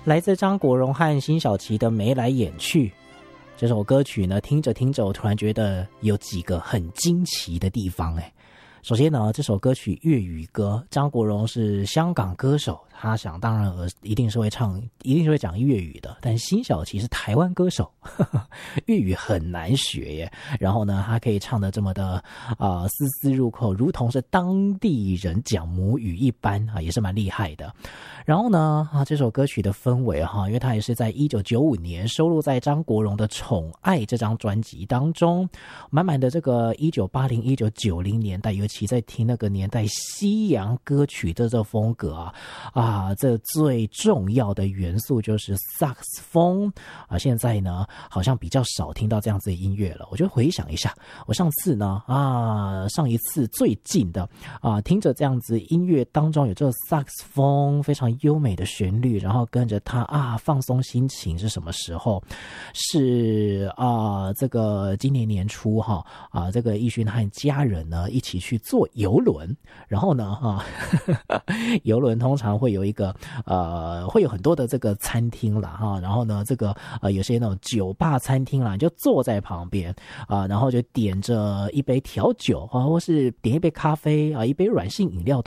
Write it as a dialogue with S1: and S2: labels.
S1: 来自张国荣和辛晓琪的《眉来眼去》。这首歌曲呢，听着听着，我突然觉得有几个很惊奇的地方。首先呢，这首歌曲粤语歌，张国荣是香港歌手，他想当然一定是会讲粤语的，但辛晓琪是台湾歌手，粤语很难学耶。然后呢，他可以唱得这么的丝丝入扣，如同是当地人讲母语一般也是蛮厉害的。然后呢，这首歌曲的氛围因为它也是在1995年收录在张国荣的《宠爱》这张专辑当中，满满的这个1980、1990年代，尤其在听那个年代西洋歌曲的这风格这最重要的元素就是萨克斯风现在呢好像比较少听到这样子的音乐了。我就回想一下，我上一次最近的听着这样子音乐当中有这个萨克斯风非常优美的旋律，然后跟着它放松心情是什么时候？是这个今年年初这个奕迅和家人呢一起去坐邮轮，然后呢邮轮通常会有一个会有很多的这个餐厅啦然后呢这个有些那种酒吧餐厅啦，你就坐在旁边然后就点着一杯调酒或是点一杯咖啡一杯软性饮料